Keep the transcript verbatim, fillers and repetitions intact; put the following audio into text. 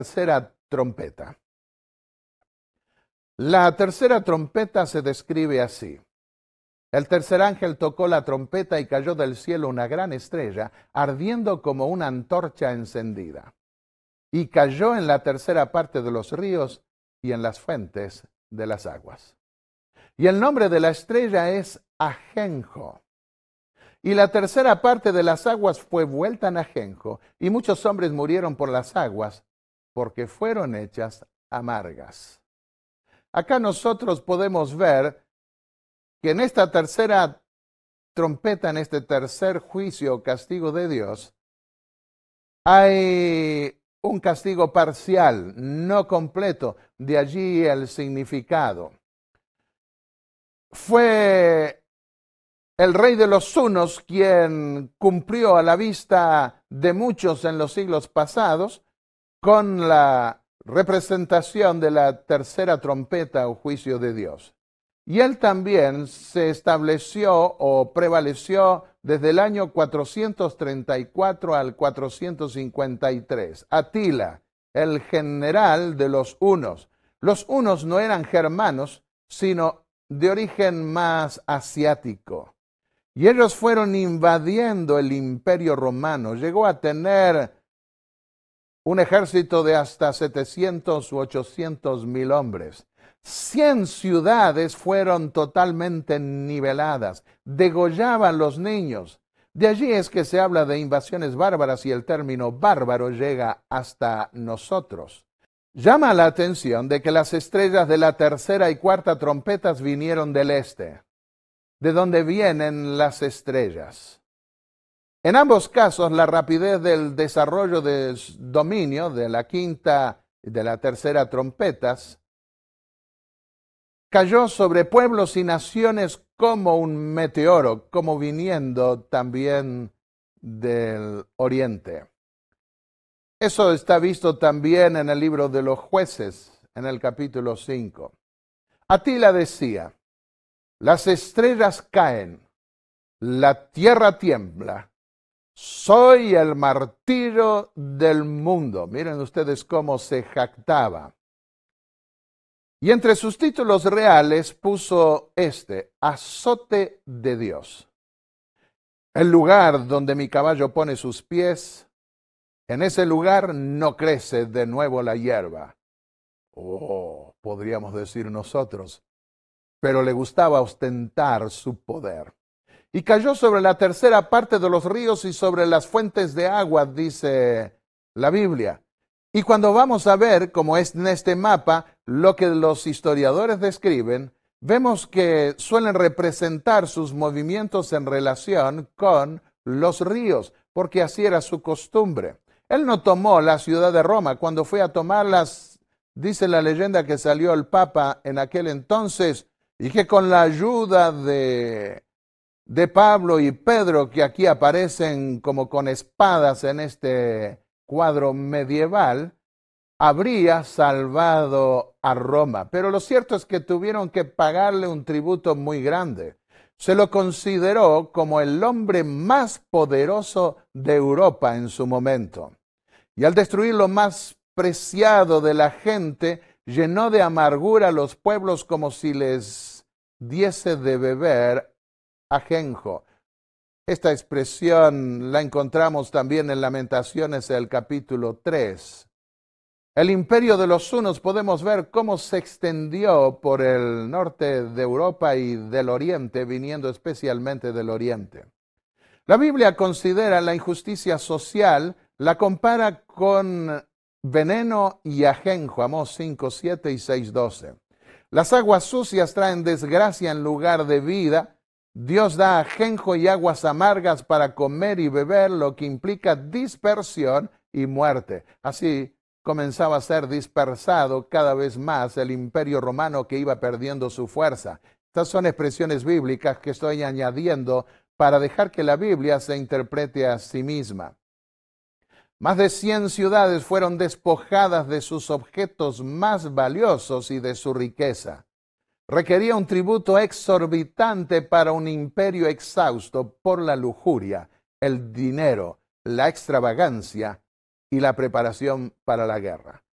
Tercera trompeta. La tercera trompeta se describe así. El tercer ángel tocó la trompeta y cayó del cielo una gran estrella, ardiendo como una antorcha encendida. Y cayó en la tercera parte de los ríos y en las fuentes de las aguas. Y el nombre de la estrella es Ajenjo. Y la tercera parte de las aguas fue vuelta en ajenjo, y muchos hombres murieron por las aguas, porque fueron hechas amargas. Acá nosotros podemos ver que en esta tercera trompeta, en este tercer juicio o castigo de Dios, hay un castigo parcial, no completo, de allí el significado. Fue el rey de los hunos quien cumplió a la vista de muchos en los siglos pasados con la representación de la tercera trompeta o juicio de Dios. Y él también se estableció o prevaleció desde el año cuatrocientos treinta y cuatro al cuatrocientos cincuenta y tres. Atila, el general de los hunos. Los hunos no eran germanos, sino de origen más asiático. Y ellos fueron invadiendo el imperio romano. Llegó a tener un ejército de hasta setecientos u ochocientos mil hombres. Cien ciudades fueron totalmente niveladas. Degollaban los niños. De allí es que se habla de invasiones bárbaras y el término bárbaro llega hasta nosotros. Llama la atención de que las estrellas de la tercera y cuarta trompetas vinieron del este, de donde vienen las estrellas. En ambos casos, la rapidez del desarrollo de dominio de la quinta y de la tercera trompetas cayó sobre pueblos y naciones como un meteoro, como viniendo también del oriente. Eso está visto también en el libro de los Jueces, en el capítulo cinco. Atila decía: las estrellas caen, la tierra tiembla. Soy el martillo del mundo. Miren ustedes cómo se jactaba. Y entre sus títulos reales puso este: azote de Dios. El lugar donde mi caballo pone sus pies, en ese lugar no crece de nuevo la hierba. Oh, podríamos decir nosotros. Pero le gustaba ostentar su poder. Y cayó sobre la tercera parte de los ríos y sobre las fuentes de agua, dice la Biblia. Y cuando vamos a ver, como es en este mapa, lo que los historiadores describen, vemos que suelen representar sus movimientos en relación con los ríos, porque así era su costumbre. Él no tomó la ciudad de Roma. Cuando fue a tomarlas, dice la leyenda que salió el Papa en aquel entonces, y que con la ayuda de... de Pablo y Pedro, que aquí aparecen como con espadas en este cuadro medieval, habría salvado a Roma. Pero lo cierto es que tuvieron que pagarle un tributo muy grande. Se lo consideró como el hombre más poderoso de Europa en su momento. Y al destruir lo más preciado de la gente, llenó de amargura a los pueblos como si les diese de beber ajenjo. Esta expresión la encontramos también en Lamentaciones, el capítulo tres. El imperio de los hunos podemos ver cómo se extendió por el norte de Europa y del oriente, viniendo especialmente del oriente. La Biblia considera la injusticia social, la compara con veneno y ajenjo, Amós cinco, siete y seis, doce. Las aguas sucias traen desgracia en lugar de vida. Dios da ajenjo y aguas amargas para comer y beber, lo que implica dispersión y muerte. Así comenzaba a ser dispersado cada vez más el imperio romano, que iba perdiendo su fuerza. Estas son expresiones bíblicas que estoy añadiendo para dejar que la Biblia se interprete a sí misma. Más de cien ciudades fueron despojadas de sus objetos más valiosos y de su riqueza. Requería un tributo exorbitante para un imperio exhausto por la lujuria, el dinero, la extravagancia y la preparación para la guerra.